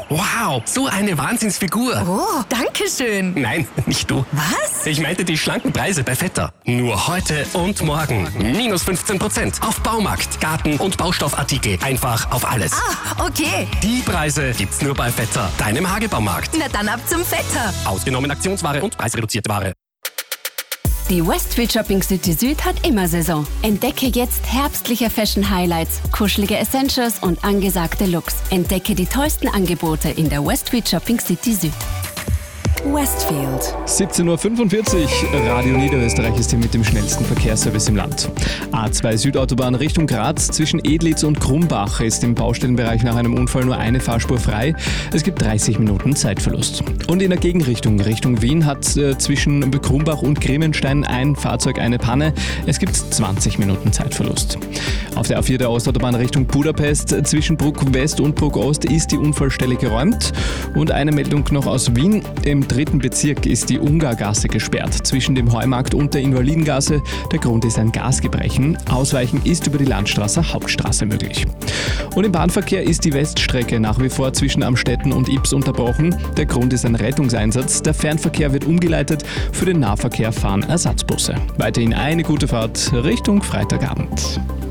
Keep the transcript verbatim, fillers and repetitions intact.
Wow, so eine Wahnsinnsfigur. Oh, danke schön. Nein, nicht du. Was? Ich meinte die schlanken Preise bei Vetter. Nur heute und morgen. Minus fünfzehn Prozent auf Baumarkt, Garten- und Baustoffartikel. Einfach auf alles. Ah, okay. Die Preise gibt's nur bei Vetter, deinem Hagebaumarkt. Na dann ab zum Vetter. Ausgenommen Aktionsware und preisreduzierte Ware. Die Westfield Shopping City Süd hat immer Saison. Entdecke jetzt herbstliche Fashion Highlights, kuschelige Essentials und angesagte Looks. Entdecke die tollsten Angebote in der Westfield Shopping City Süd. Westfield. siebzehn Uhr fünfundvierzig, Radio Niederösterreich ist hier mit dem schnellsten Verkehrsservice im Land. A zwei Südautobahn Richtung Graz zwischen Edlitz und Krumbach ist im Baustellenbereich nach einem Unfall nur eine Fahrspur frei. Es gibt dreißig Minuten Zeitverlust. Und in der Gegenrichtung Richtung Wien hat äh, zwischen Krumbach und Grimmenstein ein Fahrzeug eine Panne. Es gibt zwanzig Minuten Zeitverlust. Auf der A vier der Ostautobahn Richtung Budapest zwischen Bruck West und Bruck Ost ist die Unfallstelle geräumt. Und eine Meldung noch aus Wien. Im dritten Bezirk ist die Ungargasse gesperrt zwischen dem Heumarkt und der Invalidengasse. Der Grund ist ein Gasgebrechen. Ausweichen ist über die Landstraße Hauptstraße möglich. Und im Bahnverkehr ist die Weststrecke nach wie vor zwischen Amstetten und Ybbs unterbrochen. Der Grund ist ein Rettungseinsatz. Der Fernverkehr wird umgeleitet. Für den Nahverkehr fahren Ersatzbusse. Weiterhin eine gute Fahrt Richtung Freitagabend.